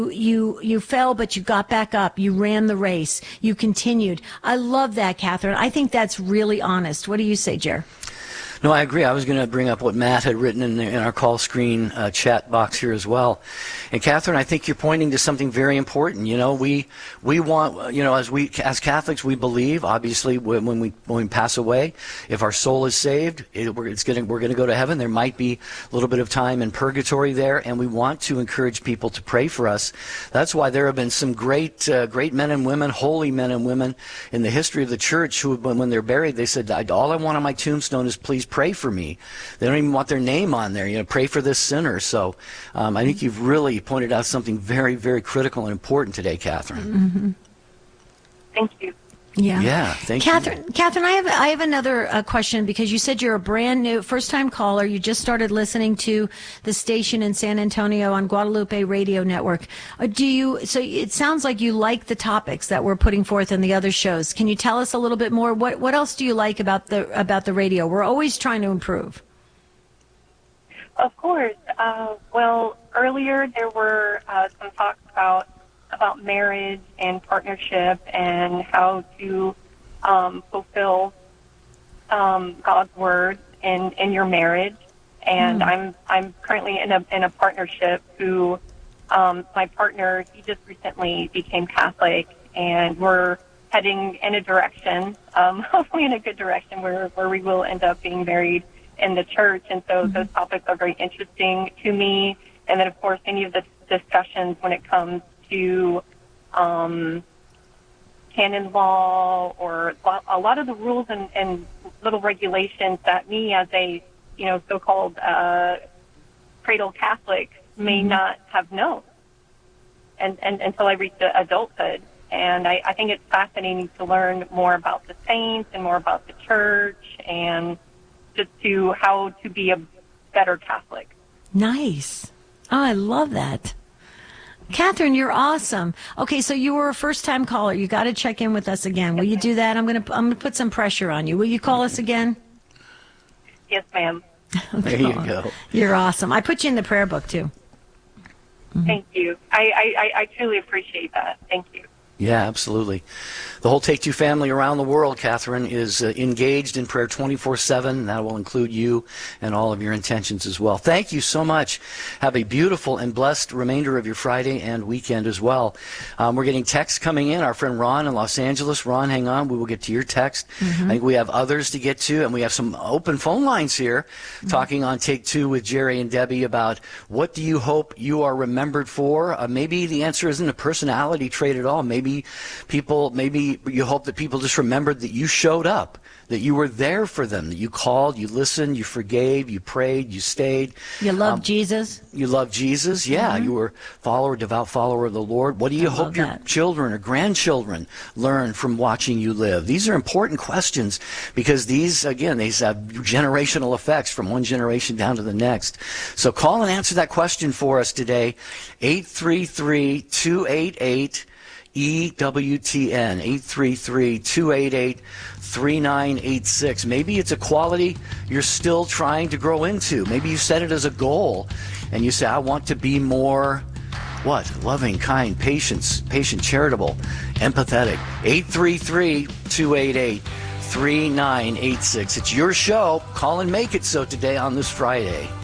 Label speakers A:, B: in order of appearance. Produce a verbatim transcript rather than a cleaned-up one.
A: You you fell, but you got back up. You ran the race. You continued. I love that, Catherine. I think that's really honest. What do you say, Jer?
B: No, I agree. I was going to bring up what Matt had written in, the, in our call screen uh, chat box here as well. And Catherine, I think you're pointing to something very important. You know, we we want, you know, as we as Catholics, we believe, obviously, when, when we when we pass away, if our soul is saved, it, we're, it's gonna, we're going to go to heaven. There might be a little bit of time in purgatory there, and we want to encourage people to pray for us. That's why there have been some great uh, great men and women, holy men and women in the history of the church who, when they're buried, they said, all I want on my tombstone is please pray for me. They don't even want their name on there. You know, pray for this sinner. So um, I think you've really pointed out something very, very critical and important today, Catherine.
A: Mm-hmm.
C: Thank you.
A: Yeah.
B: Yeah. Thank
A: Catherine,
B: you.
A: Catherine, I have I have another uh, question, because you said you're a brand new first time caller. You just started listening to the station in San Antonio on Guadalupe Radio Network. Uh, do you? So it sounds like you like the topics that we're putting forth in the other shows. Can you tell us a little bit more? What What else do you like about the about the radio? We're always trying to improve.
C: Of course. Uh, well, earlier there were uh, some talks about. about marriage and partnership and how to um, fulfill um, God's word in, in your marriage. And mm. I'm I'm currently in a in a partnership who um, my partner, he just recently became Catholic, and we're heading in a direction, um, hopefully in a good direction, where where we will end up being married in the church. And so mm-hmm. those topics are very interesting to me. And then of course any of the discussions when it comes to um, canon law, or a lot of the rules and, and little regulations that me as a, you know, so-called uh, cradle Catholic may mm-hmm. not have known and, and until I reached adulthood. And I, I think it's fascinating to learn more about the saints and more about the church, and just to how to be a better Catholic.
A: Nice. Oh, I love that. Catherine, you're awesome. Okay, so you were a first-time caller. You got to check in with us again. Will you do that? I'm going to I'm going to put some pressure on you. Will you call us again?
C: Yes, ma'am.
B: There you go.
A: You're awesome. I put you in the prayer book too.
C: Mm-hmm. Thank you. I, I, I truly appreciate that. Thank you.
B: Yeah, absolutely. The whole Take Two family around the world, Catherine, is uh, engaged in prayer twenty-four seven. That will include you and all of your intentions as well. Thank you so much. Have a beautiful and blessed remainder of your Friday and weekend as well. Um, we're getting texts coming in. Our friend Ron in Los Angeles. Ron, hang on. We will get to your text. Mm-hmm. I think we have others to get to, and we have some open phone lines here mm-hmm. talking on Take Two with Jerry and Debbie about what do you hope you are remembered for. Uh, maybe the answer isn't a personality trait at all. Maybe people, maybe you hope that people just remembered that you showed up, that you were there for them, that you called, you listened, you forgave, you prayed, you stayed.
A: You loved
B: um,
A: Jesus.
B: You loved Jesus, yeah. Mm-hmm. You were follower, devout follower of the Lord. What do you
A: I
B: hope your
A: that.
B: children or grandchildren learn from watching you live? These are important questions, because these, again, these have generational effects from one generation down to the next. So call and answer that question for us today, eight three three, two eight eight, E W T N, eight three three, two eight eight, three nine eight six. Maybe it's a quality you're still trying to grow into. Maybe you set it as a goal and you say, I want to be more, what? Loving, kind, patient, patient, charitable, empathetic. eight three three, two eight eight, three nine eight six. It's your show. Call and make it so today on this Friday.